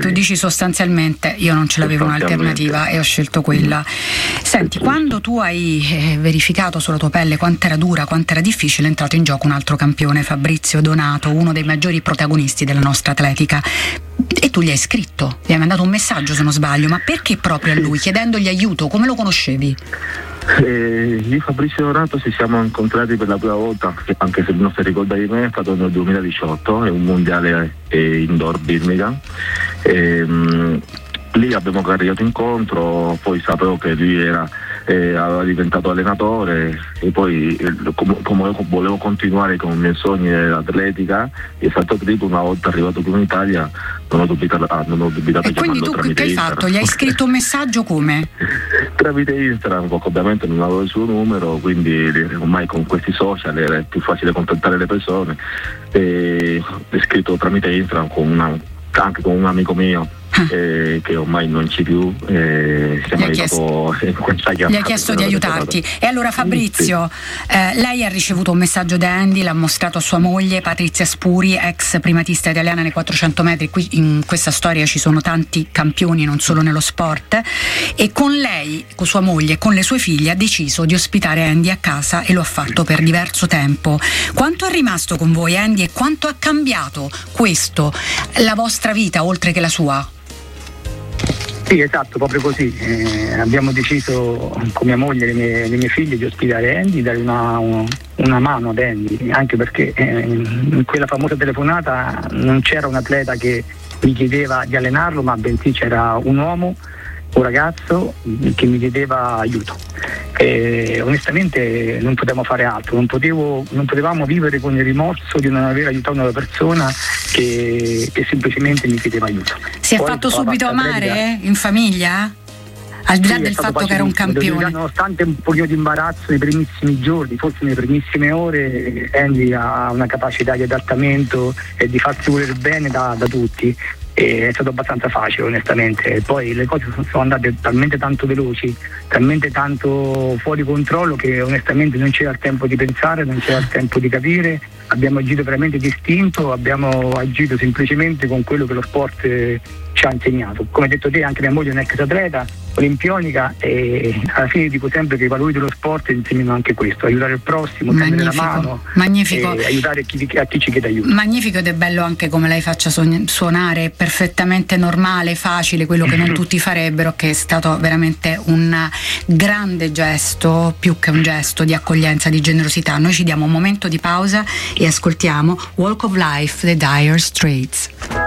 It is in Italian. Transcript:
tu dici sostanzialmente io non ce l'avevo un'alternativa e ho scelto quella. Senti, quando tu hai verificato sulla tua pelle quanto era dura, quanto era difficile, è entrato in gioco un altro campione, Fabrizio Donato, uno dei maggiori protagonisti della nostra atletica, e tu gli hai scritto, gli hai mandato un messaggio se non sbaglio, ma perché proprio a lui, chiedendogli aiuto? Come lo conoscevi? Io e Fabrizio Donato ci siamo incontrati per la prima volta, anche se non si ricorda di me, è stato nel 2018, è un mondiale indoor Birmingham. Lì abbiamo carricato incontro, poi sapevo che lui aveva diventato allenatore e poi come volevo continuare con i miei sogni dell'atletica, è stato scritto una volta arrivato qui in Italia, non ho dubitato e quindi tu che hai fatto? Gli hai scritto un messaggio come? Tramite Instagram, ovviamente non avevo il suo numero, quindi ormai con questi social era più facile contattare le persone, e ho scritto tramite Instagram anche con un amico mio che ormai non c'è più, siamo gli ha chiesto di aiutarti. E allora Fabrizio, lei ha ricevuto un messaggio da Andy, l'ha mostrato a sua moglie Patrizia Spuri, ex primatista italiana nei 400 metri. Qui in questa storia ci sono tanti campioni, non solo nello sport, e con lei, con sua moglie e con le sue figlie ha deciso di ospitare Andy a casa e lo ha fatto per diverso tempo. Quanto è rimasto con voi Andy e quanto ha cambiato questo la vostra vita oltre che la sua? Sì, esatto, proprio così. Abbiamo deciso con mia moglie e le mie figlie di ospitare Andy, dare una mano ad Andy, anche perché in quella famosa telefonata non c'era un atleta che mi chiedeva di allenarlo, ma bensì c'era un uomo, un ragazzo che mi chiedeva aiuto. E onestamente non potevamo fare altro, non potevamo vivere con il rimorso di non aver aiutato una persona che semplicemente mi chiedeva aiuto. Si è fatto subito amare in famiglia? Al di là del fatto che era un campione. Nonostante un pochino di imbarazzo nei primissimi giorni, forse nelle primissime ore, Andy ha una capacità di adattamento e di farsi volere bene da tutti. E è stato abbastanza facile onestamente, poi le cose sono andate talmente tanto veloci, talmente tanto fuori controllo che onestamente non c'era il tempo di pensare, non c'era il tempo di capire, abbiamo agito veramente distinto, abbiamo agito semplicemente con quello che lo sport ci ha insegnato. Come hai detto te, anche mia moglie è un'ex atleta olimpionica e alla fine dico sempre che i valori dello sport insegnano anche questo: aiutare il prossimo, tendere la mano, magnifico. E aiutare a chi ci chiede aiuto. Magnifico, ed è bello anche come lei faccia suonare perfettamente normale, facile, quello che non tutti farebbero, che è stato veramente un grande gesto, più che un gesto di accoglienza, di generosità. Noi ci diamo un momento di pausa e ascoltiamo Walk of Life, The Dire Straits.